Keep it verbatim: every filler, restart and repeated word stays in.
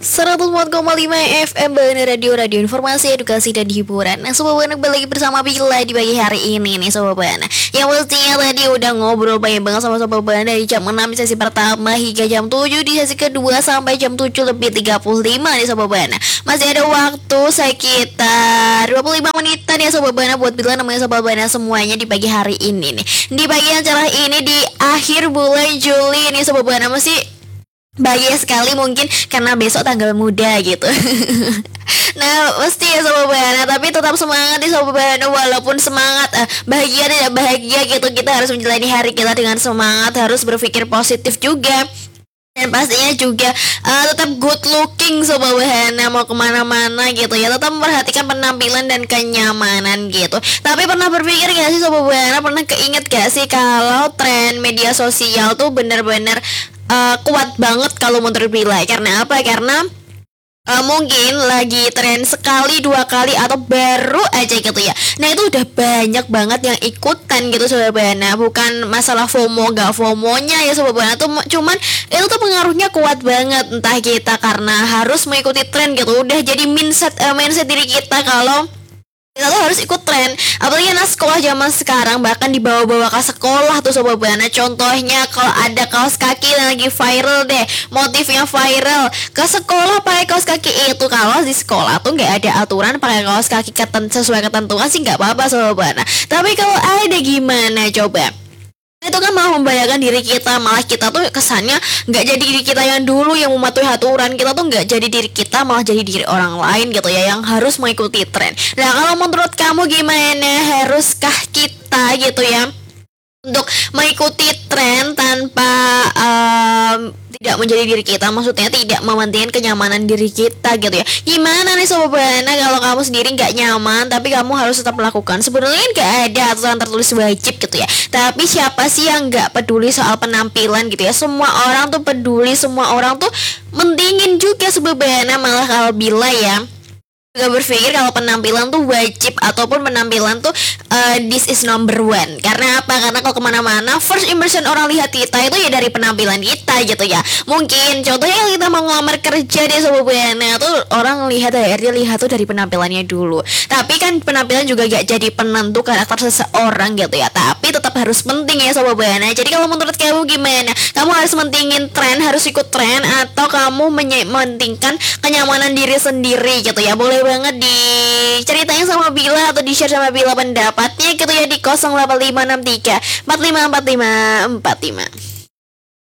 seratus empat koma lima F M Bana Radio, Radio Informasi, Edukasi, dan Hiburan. Nah Sobat Bana, kembali lagi bersama Bila di pagi hari ini nih Sobat Bana. Yang pastinya tadi udah ngobrol banyak banget sama Sobat Bana dari jam enam di sesi pertama hingga jam tujuh di sesi kedua sampai jam tujuh lebih tiga puluh lima nih Sobat Bana. Masih ada waktu sekitar dua puluh lima menitan ya Sobat Bana buat Bila namanya Sobat Bana semuanya di pagi hari ini nih. Di pagi yang cerah ini di akhir bulan Juli nih Sobat Bana, masih bahagia sekali mungkin karena besok tanggal muda gitu. Nah mesti ya Sobat Bana, tapi tetap semangat nih Sobat Bana. Walaupun semangat eh, bahagia tidak bahagia gitu, kita harus menjalani hari kita dengan semangat, harus berpikir positif juga. Dan pastinya juga uh, tetap good looking Sobat Bana, mau kemana-mana gitu ya, tetap memperhatikan penampilan dan kenyamanan gitu. Tapi pernah berpikir gak sih Sobat Bana, pernah keinget gak sih kalau tren media sosial tuh bener-bener uh, kuat banget kalau menurut Bila? Karena apa? Karena Uh, mungkin lagi tren sekali dua kali atau baru aja gitu ya. Nah itu udah banyak banget yang ikutan gitu Sobat Bana. Bukan masalah FOMO gak FOMO-nya ya Sobat Bana tuh, cuman itu tuh pengaruhnya kuat banget. Entah kita karena harus mengikuti tren gitu, udah jadi mindset uh, mindset diri kita kalau kita tuh harus ikut tren. Apalagi anak sekolah zaman sekarang bahkan dibawa-bawa ke sekolah tuh Sobat Bana. Contohnya kalau ada kaos kaki yang lagi viral deh, motifnya viral, ke sekolah pakai kaos kaki itu. Kalau di sekolah tuh nggak ada aturan pakai kaos kaki keten sesuai ketentuan sih nggak apa-apa Sobat Bana. Tapi kalau ada gimana coba? Itu kan malah membahayakan diri kita, malah kita tuh kesannya nggak jadi diri kita yang dulu yang mematuhi aturan. Kita tuh nggak jadi diri kita, malah jadi diri orang lain gitu ya, yang harus mengikuti tren. Nah kalau menurut kamu gimana, haruskah kita gitu ya untuk mengikuti tren tanpa um, tidak menjadi diri kita, maksudnya tidak mementingkan kenyamanan diri kita gitu ya? Gimana nih Sobat Bana kalau kamu sendiri nggak nyaman tapi kamu harus tetap melakukan? Sebenarnya nggak ada aturan tertulis wajib gitu ya, tapi siapa sih yang nggak peduli soal penampilan gitu ya? Semua orang tuh peduli, semua orang tuh mentingin juga Sobat Bana. Malah kalau Bila ya gak berpikir kalau penampilan tuh wajib ataupun penampilan tuh uh, this is number one. Karena apa? Karena kalau kemana-mana first impression orang lihat kita itu ya dari penampilan kita gitu ya. Mungkin contohnya kalau kita mau ngelamar kerja deh Sobat Bana, tuh orang lihat akhirnya lihat tuh dari penampilannya dulu. Tapi kan penampilan juga gak jadi penentu karakter seseorang gitu ya, tapi tetap harus penting ya Sobat Bana. Jadi kalau menurut kamu gimana? Kamu harus mentingin tren, harus ikut tren, atau kamu mementingkan kenyamanan diri sendiri gitu ya? Boleh banget diceritain sama Bila atau di share sama Bila pendapatnya gitu ya di nol delapan lima enam tiga empat lima empat lima empat lima.